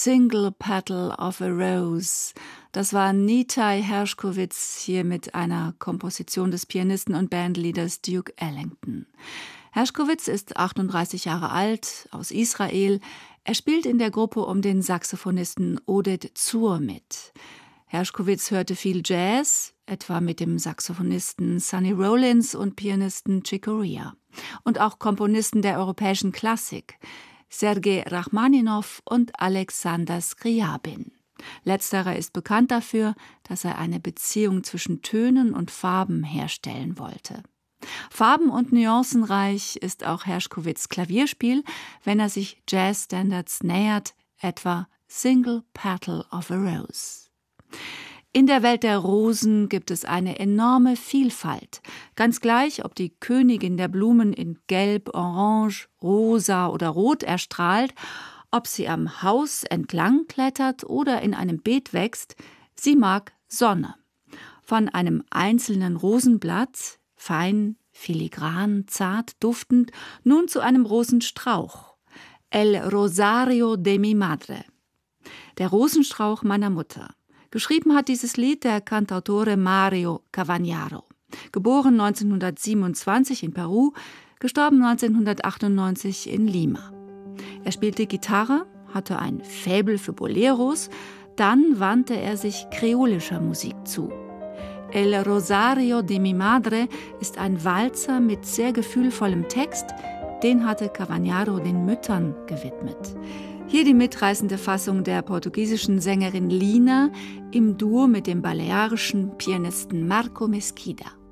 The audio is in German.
Single Petal of a Rose. Das war Nitaj Hershkovits hier mit einer Komposition des Pianisten und Bandleaders Duke Ellington. Hershkovits ist 38 Jahre alt, aus Israel. Er spielt in der Gruppe um den Saxophonisten Oded Zur mit. Hershkovits hörte viel Jazz, etwa mit dem Saxophonisten Sonny Rollins und Pianisten Chick Corea. Und auch Komponisten der europäischen Klassik, Sergei Rachmaninow und Alexander Scriabin. Letzterer ist bekannt dafür, dass er eine Beziehung zwischen Tönen und Farben herstellen wollte. Farben- und nuancenreich ist auch Hershkovits Klavierspiel, wenn er sich Jazzstandards nähert, etwa Single Petal of a Rose. In der Welt der Rosen gibt es eine enorme Vielfalt. Ganz gleich, ob die Königin der Blumen in Gelb, Orange, Rosa oder Rot erstrahlt, ob sie am Haus entlang klettert oder in einem Beet wächst, sie mag Sonne. Von einem einzelnen Rosenblatt, fein, filigran, zart, duftend, nun zu einem Rosenstrauch. El Rosario de mi Madre. Der Rosenstrauch meiner Mutter. Geschrieben hat dieses Lied der Cantautore Mario Cavagnaro. Geboren 1927 in Peru, gestorben 1998 in Lima. Er spielte Gitarre, hatte ein Faible für Boleros, dann wandte er sich kreolischer Musik zu. El Rosario de mi Madre ist ein Walzer mit sehr gefühlvollem Text, den hatte Cavagnaro den Müttern gewidmet. Hier die mitreißende Fassung der portugiesischen Sängerin Lina im Duo mit dem balearischen Pianisten Marco Mesquida.